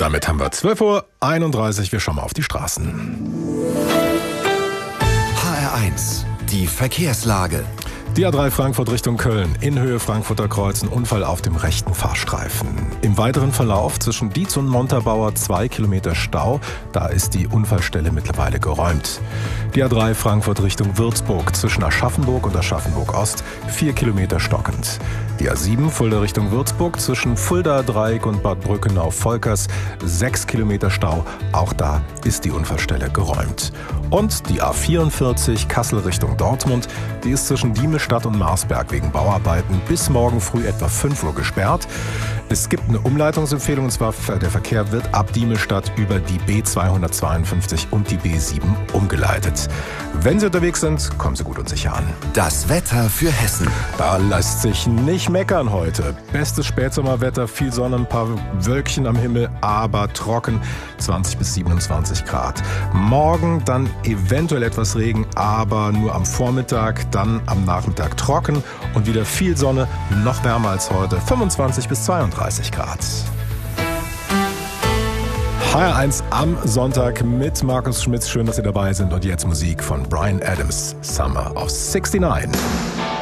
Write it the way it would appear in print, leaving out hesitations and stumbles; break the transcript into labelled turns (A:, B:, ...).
A: Damit haben wir 12:31 Uhr. Wir schauen mal auf die Straßen.
B: HR1, die Verkehrslage.
A: Die A3 Frankfurt Richtung Köln, in Höhe Frankfurter Kreuz, ein Unfall auf dem rechten Fahrstreifen. Im weiteren Verlauf zwischen Dietz und Montabaur 2 Kilometer Stau, da ist die Unfallstelle mittlerweile geräumt. Die A3 Frankfurt Richtung Würzburg, zwischen Aschaffenburg und Aschaffenburg Ost, 4 Kilometer stockend. Die A7 Fulda Richtung Würzburg, zwischen Fulda Dreieck und Bad Brückenau-Volkers, 6 Kilometer Stau, auch da ist die Unfallstelle geräumt. Und die A44 Kassel Richtung Dortmund, die ist zwischen Diemelstadt und Marsberg wegen Bauarbeiten bis morgen früh etwa 5 Uhr gesperrt. Es gibt eine Umleitungsempfehlung, und zwar der Verkehr wird ab Diemelstadt über die B252 und die B7 umgeleitet. Wenn Sie unterwegs sind, kommen Sie gut und sicher an.
B: Das Wetter für Hessen.
A: Da lässt sich nicht meckern heute. Bestes Spätsommerwetter, viel Sonne, ein paar Wölkchen am Himmel, aber trocken, 20 bis 27 Grad. Morgen dann eventuell etwas Regen, aber nur am Vormittag, dann am Nachmittag trocken und wieder viel Sonne, noch wärmer als heute, 25 bis 32 Grad. HR1 am Sonntag mit Markus Schmitz. Schön, dass Sie dabei sind. Und jetzt Musik von Bryan Adams, Summer of '69.